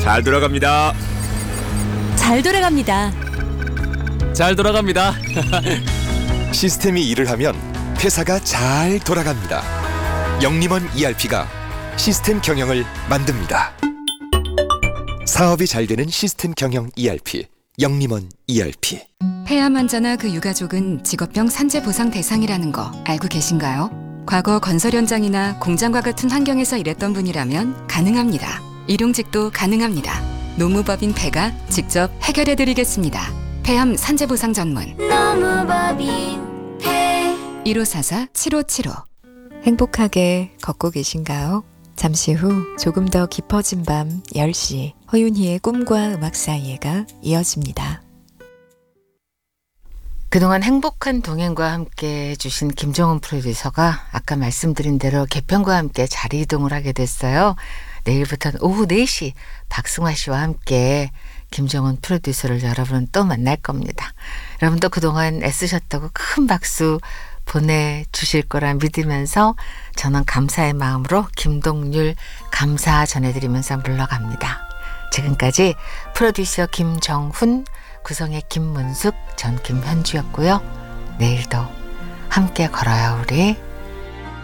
잘 돌아갑니다. 잘 돌아갑니다. 잘 돌아갑니다. 시스템이 일을 하면 회사가 잘 돌아갑니다. 영림원 ERP가 시스템 경영을 만듭니다. 사업이 잘 되는 시스템 경영 ERP, 영림원 ERP. 폐암 환자나 그 유가족은 직업병 산재 보상 대상이라는 거 알고 계신가요? 과거 건설 현장이나 공장과 같은 환경에서 일했던 분이라면 가능합니다. 일용직도 가능합니다. 노무법인 폐가 직접 해결해드리겠습니다. 폐암 산재 보상 전문 노무법인 폐 1544-7575. 행복하게 걷고 계신가요? 잠시 후 조금 더 깊어진 밤 10시 허윤희의 꿈과 음악 사이에가 이어집니다. 그동안 행복한 동행과 함께 해주신 김정은 프로듀서가 아까 말씀드린 대로 개편과 함께 자리 이동을 하게 됐어요. 내일부터는 오후 4시 박승화 씨와 함께 김정은 프로듀서를 여러분은 또 만날 겁니다. 여러분도 그동안 애쓰셨다고 큰 박수 보내주실 거라 믿으면서 저는 감사의 마음으로 김동률 감사 전해드리면서 물러갑니다. 지금까지 프로듀서 김정훈, 구성의 김문숙, 전 김현주였고요. 내일도 함께 걸어요 우리.